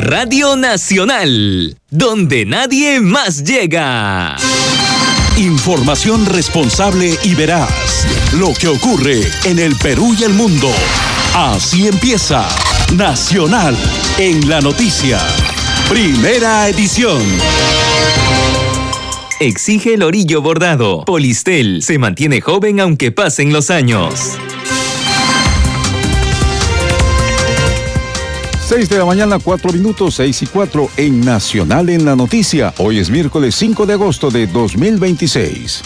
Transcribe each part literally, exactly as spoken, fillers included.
Radio Nacional, donde nadie más llega. Información responsable y veraz. Lo que ocurre en el Perú y el mundo. Así empieza Nacional en la Noticia. Primera edición. Exige el orillo bordado. Polistel se mantiene joven aunque pasen los años. seis de la mañana, cuatro minutos, seis y cuatro en Nacional en la Noticia. Hoy es miércoles cinco de agosto de dos mil veintiséis.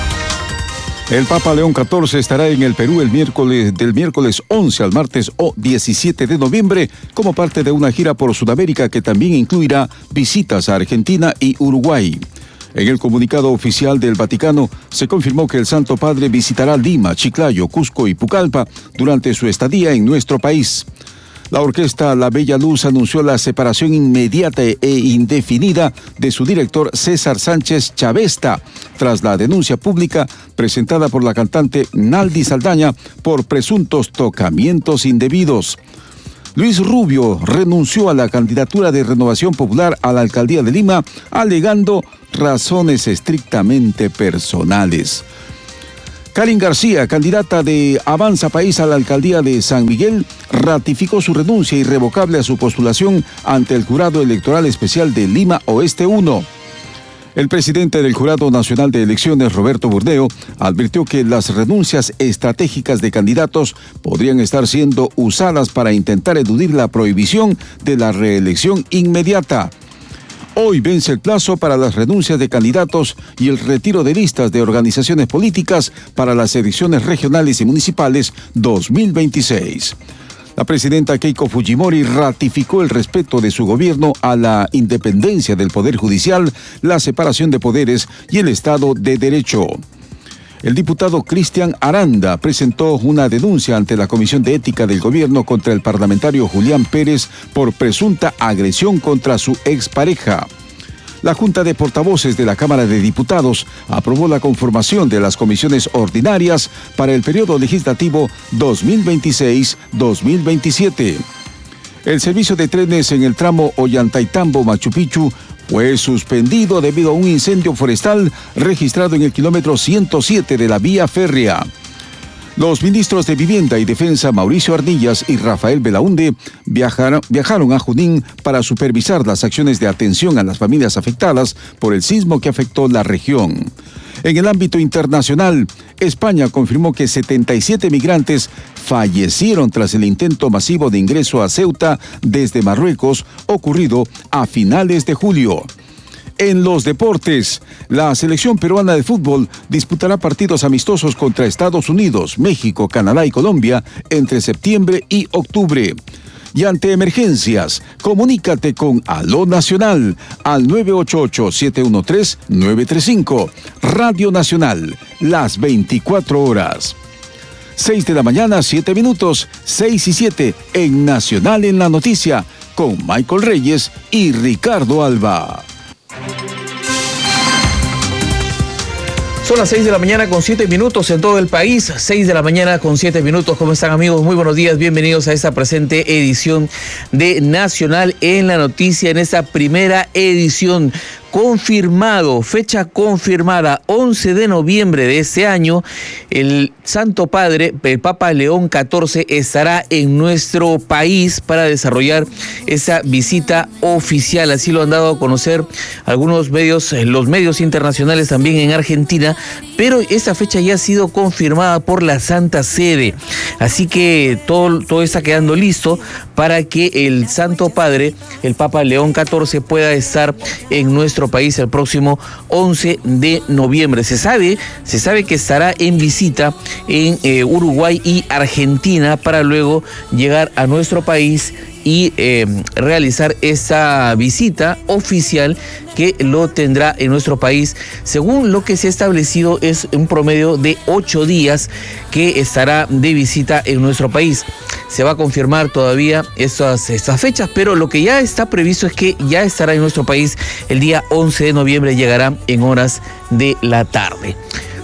El Papa León catorce estará en el Perú el miércoles, del miércoles once al martes o diecisiete de noviembre como parte de una gira por Sudamérica que también incluirá visitas a Argentina y Uruguay. En el comunicado oficial del Vaticano se confirmó que el Santo Padre visitará Lima, Chiclayo, Cusco y Pucallpa durante su estadía en nuestro país. La orquesta La Bella Luz anunció la separación inmediata e indefinida de su director César Sánchez Chavesta, tras la denuncia pública presentada por la cantante Naldi Saldaña por presuntos tocamientos indebidos. Luis Rubio renunció a la candidatura de Renovación Popular a la alcaldía de Lima, alegando razones estrictamente personales. Karin García, candidata de Avanza País a la alcaldía de San Miguel, ratificó su renuncia irrevocable a su postulación ante el Jurado Electoral Especial de Lima Oeste uno. El presidente del Jurado Nacional de Elecciones, Roberto Burdeo, advirtió que las renuncias estratégicas de candidatos podrían estar siendo usadas para intentar eludir la prohibición de la reelección inmediata. Hoy vence el plazo para las renuncias de candidatos y el retiro de listas de organizaciones políticas para las elecciones regionales y municipales dos mil veintiséis. La presidenta Keiko Fujimori ratificó el respeto de su gobierno a la independencia del Poder Judicial, la separación de poderes y el Estado de Derecho. El diputado Cristian Aranda presentó una denuncia ante la Comisión de Ética del Gobierno contra el parlamentario Julián Pérez por presunta agresión contra su expareja. La Junta de Portavoces de la Cámara de Diputados aprobó la conformación de las comisiones ordinarias para el periodo legislativo dos mil veintiséis dos mil veintisiete. El servicio de trenes en el tramo Ollantaytambo-Machu Picchu fue suspendido debido a un incendio forestal registrado en el kilómetro ciento siete de la vía férrea. Los ministros de Vivienda y Defensa Mauricio Ardillas y Rafael Belaunde viajaron, viajaron a Junín para supervisar las acciones de atención a las familias afectadas por el sismo que afectó la región. En el ámbito internacional, España confirmó que setenta y siete migrantes fallecieron tras el intento masivo de ingreso a Ceuta desde Marruecos ocurrido a finales de julio. En los deportes, la selección peruana de fútbol disputará partidos amistosos contra Estados Unidos, México, Canadá y Colombia entre septiembre y octubre. Y ante emergencias, comunícate con Aló Nacional al nueve ocho ocho, siete uno tres, nueve tres cinco. Radio Nacional, las veinticuatro horas. seis de la mañana, siete minutos, seis y siete en Nacional en la Noticia, con Michael Reyes y Ricardo Alba. Son las seis de la mañana con siete minutos en todo el país, seis de la mañana con siete minutos. ¿Cómo están, amigos? Muy buenos días, bienvenidos a esta presente edición de Nacional en la Noticia, en esta primera edición. Confirmado, fecha confirmada, once de noviembre de este año, el Santo Padre, el Papa León catorce, estará en nuestro país para desarrollar esa visita oficial. Así lo han dado a conocer algunos medios, los medios internacionales también en Argentina, pero esa fecha ya ha sido confirmada por la Santa Sede. Así que todo, todo está quedando listo para que el Santo Padre, el Papa León catorce, pueda estar en nuestro país el próximo once de noviembre. Se sabe, se sabe que estará en visita en eh, Uruguay y Argentina para luego llegar a nuestro país y eh, realizar esa visita oficial que lo tendrá en nuestro país. Según lo que se ha establecido, es un promedio de ocho días que estará de visita en nuestro país. Se va a confirmar todavía estas, estas fechas, pero lo que ya está previsto es que ya estará en nuestro país el día once de noviembre, llegará en horas de la tarde.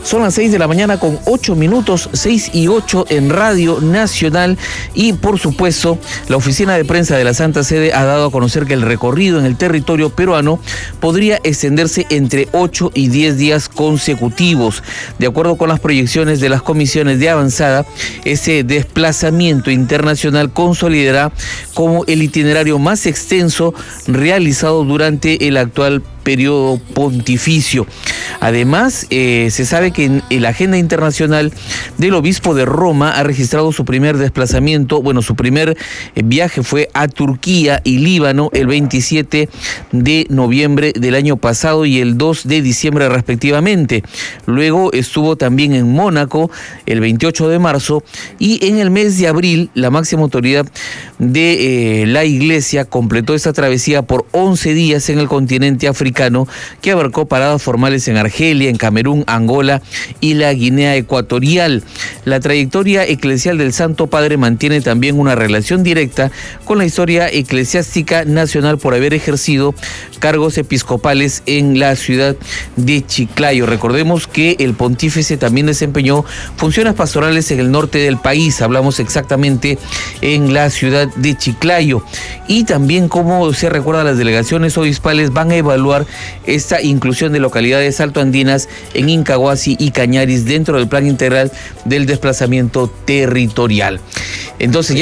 Son las seis de la mañana con ocho minutos, seis y ocho en Radio Nacional. Y por supuesto, la oficina de prensa de la Santa Sede ha dado a conocer que el recorrido en el territorio peruano podría extenderse entre ocho y diez días consecutivos. De acuerdo con las proyecciones de las comisiones de avanzada, ese desplazamiento internacional consolidará como el itinerario más extenso realizado durante el actual periodo pontificio. Además, eh, se sabe que en, en la agenda internacional del obispo de Roma ha registrado su primer desplazamiento, bueno, su primer eh, viaje fue a Turquía y Líbano el veintisiete de noviembre del año pasado y el dos de diciembre respectivamente. Luego estuvo también en Mónaco el veintiocho de marzo y en el mes de abril la máxima autoridad de eh, la Iglesia completó esta travesía por once días en el continente africano, que abarcó paradas formales en Argelia, en Camerún, Angola y la Guinea Ecuatorial. La trayectoria eclesial del Santo Padre mantiene también una relación directa con la historia eclesiástica nacional por haber ejercido cargos episcopales en la ciudad de Chiclayo. Recordemos que el pontífice también desempeñó funciones pastorales en el norte del país, hablamos exactamente en la ciudad de Chiclayo. Y también, como se recuerda, las delegaciones obispales van a evaluar esta inclusión de localidades altoandinas en Incahuasi y Cañaris dentro del plan integral del desplazamiento territorial. Entonces ya